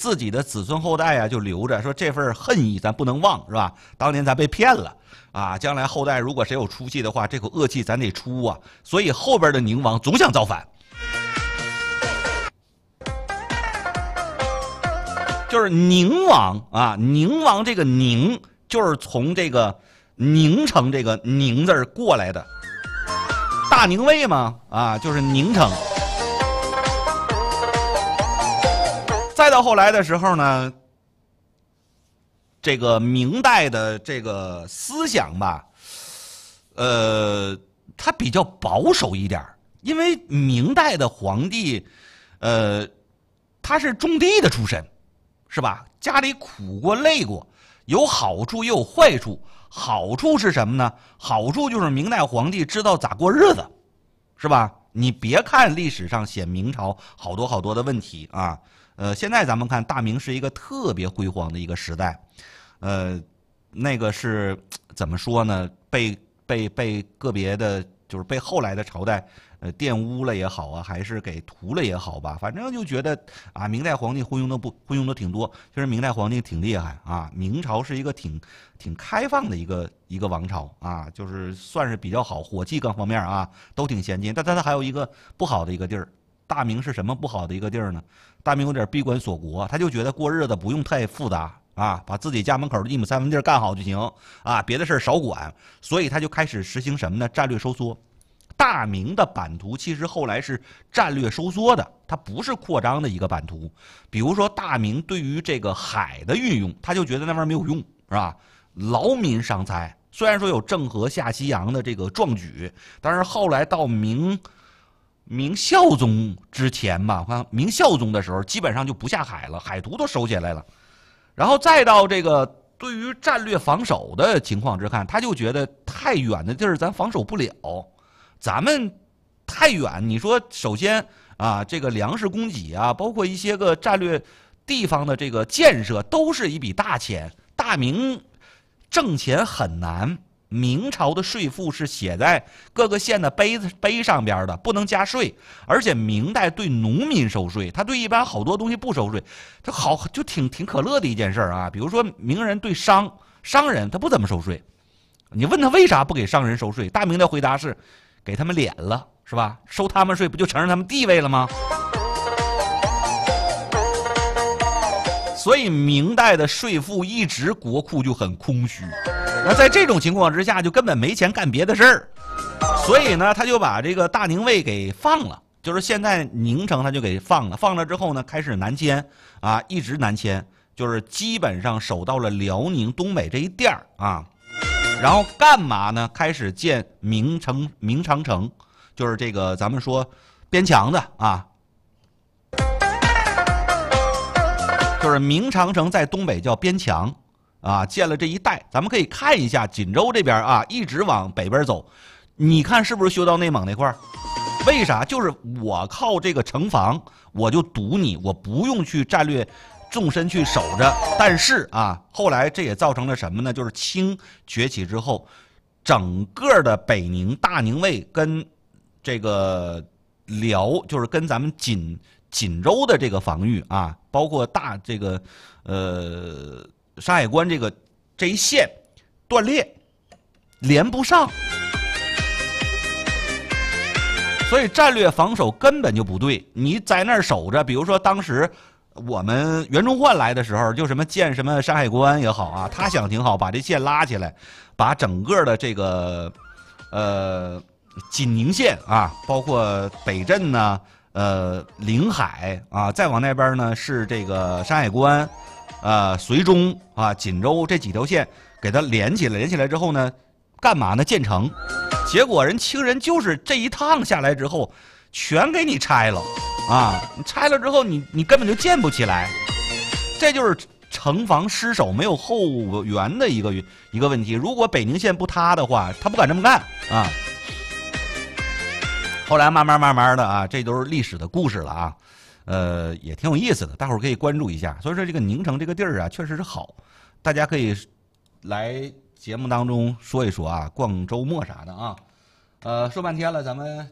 自己的子孙后代啊就留着，说这份恨意咱不能忘，是吧？当年咱被骗了啊，将来后代如果谁有出息的话，这口恶气咱得出啊。所以后边的宁王总想造反，就是宁王啊，宁王这个宁就是从这个宁城这个宁字过来的，大宁卫嘛啊，就是宁城。再到后来的时候呢，这个明代的这个思想吧，它比较保守一点，因为明代的皇帝，他是种地的出身，是吧？家里苦过累过，有好处也有坏处。好处是什么呢？好处就是明代皇帝知道咋过日子，是吧？你别看历史上写明朝好多好多的问题啊。现在咱们看大明是一个特别辉煌的一个时代，那个是怎么说呢？被个别的，就是被后来的朝代玷污了也好啊，还是给屠了也好吧，反正就觉得啊，明代皇帝昏庸的挺多。其实明代皇帝挺厉害啊，明朝是一个挺开放的一个王朝啊，就是算是比较好，火器各方面啊都挺先进。但它还有一个不好的一个地儿。大明是什么不好的一个地儿呢？大明有点闭关锁国，他就觉得过日子不用太复杂啊，把自己家门口的一亩三分地干好就行啊，别的事少管。所以他就开始实行什么呢？战略收缩。大明的版图其实后来是战略收缩的，它不是扩张的一个版图。比如说大明对于这个海的运用，他就觉得那玩意儿没有用，是吧？劳民伤财。虽然说有郑和下西洋的这个壮举，但是后来到明孝宗之前吧，看明孝宗的时候，基本上就不下海了，海图都收起来了。然后再到这个对于战略防守的情况之看，他就觉得太远的地儿咱防守不了，咱们太远。你说首先啊，这个粮食供给啊，包括一些个战略地方的这个建设，都是一笔大钱。大明挣钱很难。明朝的税赋是写在各个县的碑上边的，不能加税。而且明代对农民收税，他对一般好多东西不收税，他好就挺可乐的一件事啊。比如说明人对商人他不怎么收税，你问他为啥不给商人收税，大明的回答是给他们脸了，是吧？收他们税不就承认他们地位了吗？所以明代的税赋一直国库就很空虚。那在这种情况之下，就根本没钱干别的事儿，所以呢，他就把这个大宁卫给放了，就是现在宁城他就给放了。放了之后呢，开始南迁啊，一直南迁，就是基本上守到了辽宁东北这一垫儿啊。然后干嘛呢？开始建明长城，就是这个咱们说边墙的啊。就是明长城在东北叫边墙啊，建了这一带。咱们可以看一下锦州这边啊，一直往北边走，你看是不是修到内蒙那块儿？为啥？就是我靠这个城防，我就堵你，我不用去战略纵深去守着。但是啊，后来这也造成了什么呢？就是清崛起之后，整个的北宁大宁卫跟这个辽，就是跟咱们锦州的这个防御啊，包括这个山海关这一线断裂，连不上，所以战略防守根本就不对。你在那儿守着，比如说当时我们袁崇焕来的时候，就什么建什么山海关也好啊，他想挺好，把这线拉起来，把整个的这个锦宁县啊，包括北镇呢。临海啊，再往那边呢是这个山海关，绥中啊、锦州这几条线给它连起来，连起来之后呢，干嘛呢？建成。结果人清人就是这一趟下来之后，全给你拆了啊！你拆了之后，你根本就建不起来，这就是城防失守、没有后援的一个问题。如果北宁县不塌的话，他不敢这么干啊。后来慢慢的啊，这都是历史的故事了啊，也挺有意思的，大伙儿可以关注一下。所以说这个宁城这个地儿啊，确实是好，大家可以来节目当中说一说啊，逛周末啥的啊。说半天了，咱们